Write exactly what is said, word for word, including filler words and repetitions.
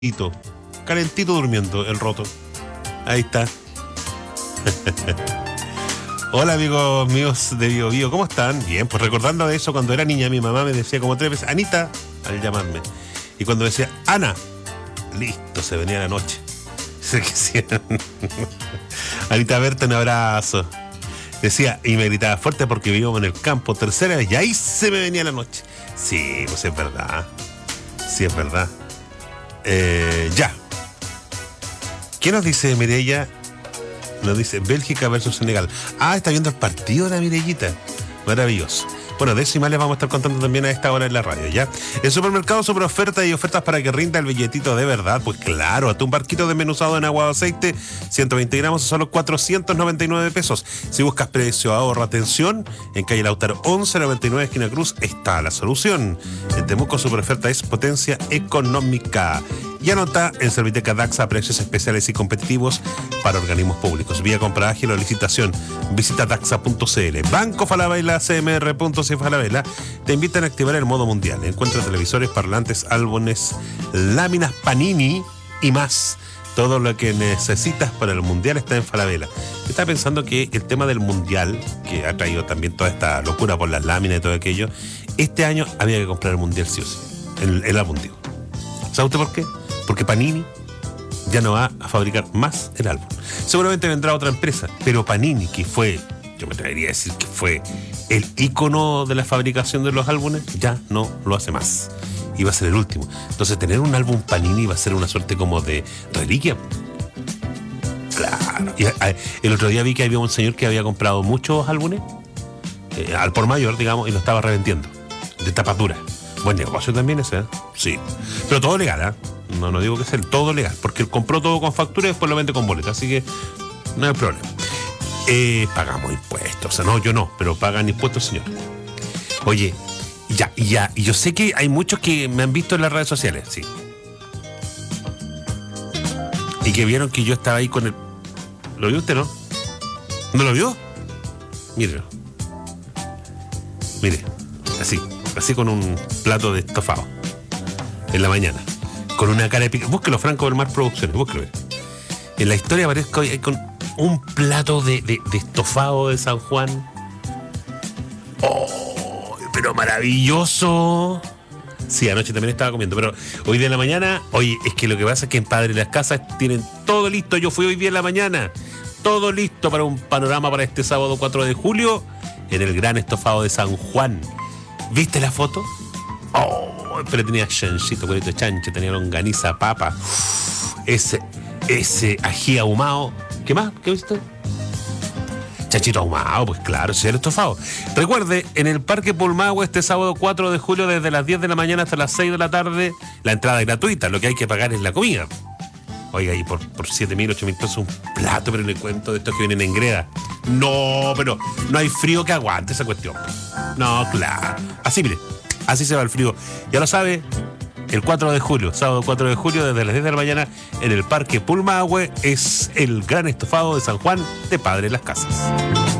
calentito, calentito durmiendo, el roto. Ahí está. Hola amigos míos de Bio Bio, ¿cómo están? Bien, pues recordando eso, cuando era niña mi mamá me decía como tres veces, Anita, al llamarme. Y cuando decía, Ana, listo, se venía la noche. Se quisieran. Anita, verte, un abrazo. Decía, y me gritaba fuerte porque vivíamos en el campo, tercera vez, y ahí se me venía la noche. Sí, pues es verdad. Sí, es verdad. Eh, ya. ¿Qué nos dice Mireya? Nos dice Bélgica versus Senegal. Ah, está viendo el partido de la Mirellita. Maravilloso. Bueno, de eso y más les vamos a estar contando también a esta hora en la radio, ¿ya? El supermercado super ofertas y ofertas para que rinda el billetito de verdad. Pues claro, hasta un barquito desmenuzado en agua o aceite, ciento veinte gramos a solo cuatrocientos noventa y nueve pesos. Si buscas precio, ahorro, atención, en calle Lautaro once noventa y nueve, esquina Cruz, está la solución. En Temuco super oferta es potencia económica. Y anota en Serviteca Daxa precios especiales y competitivos para organismos públicos. Vía compra ágil o licitación. Visita daxa punto cl. Banco Falabella, C M R punto C Falabella te invitan a activar el modo mundial. Encuentra televisores, parlantes, álbumes, láminas Panini y más. Todo lo que necesitas para el mundial está en Falabella. Estaba pensando que el tema del mundial, que ha traído también toda esta locura por las láminas y todo aquello, este año había que comprar el mundial sí o sí. El, el álbum, digo. ¿Sabe usted por qué? Porque Panini ya no va a fabricar más el álbum. Seguramente vendrá otra empresa, pero Panini, que fue, yo me atrevería a decir que fue el ícono de la fabricación de los álbumes, ya no lo hace más. Y va a ser el último. Entonces tener un álbum Panini va a ser una suerte como de reliquia. Claro. Y el otro día vi que había un señor que había comprado muchos álbumes, eh, al por mayor, digamos, y lo estaba revendiendo, de tapadura. Buen negocio también ese, ¿eh? Sí. Pero todo legal, ¿eh? No, no digo que sea el todo legal, porque él compró todo con factura y después lo vende con boleta, así que no hay problema. Eh, pagamos impuestos, o sea, no, yo no, pero pagan impuestos, señor. Oye, ya, ya, y yo sé que hay muchos que me han visto en las redes sociales, sí. Y que vieron que yo estaba ahí con el... ¿Lo vio usted, no? ¿No lo vio? Mírelo. Mire, así, así con un plato de estofado en la mañana. Con una cara de pica. Búsquelo, Franco del Mar Producciones, búsquelo. En la historia aparezco con un plato de, de, de estofado de San Juan. ¡Oh! Pero maravilloso. Sí, anoche también estaba comiendo, pero hoy día en la mañana, oye, es que lo que pasa es que en Padre Las Casas tienen todo listo. Yo fui hoy día en la mañana. Todo listo para un panorama para este sábado cuatro de julio en el gran estofado de San Juan. ¿Viste la foto? ¡Oh! Pero tenía chanchito, cuerito de chancho, tenía longaniza, papa, uf, ese, ese ají ahumado. ¿Qué más? ¿Qué viste? Chanchito ahumado, pues claro, ese es el estofado. Recuerde, en el Parque Pulmagua este sábado cuatro de julio desde las diez de la mañana hasta las seis de la tarde, la entrada es gratuita, lo que hay que pagar es la comida. Oiga, y por, por siete mil, ocho mil pesos un plato, pero le cuento de estos que vienen en greda. No, pero no hay frío que aguante esa cuestión. No, claro. Así, mire. Así se va el frío. Ya lo sabe, el cuatro de julio, sábado cuatro de julio, desde las diez de la mañana, en el Parque Pulmahue, es el gran estofado de San Juan de Padre Las Casas.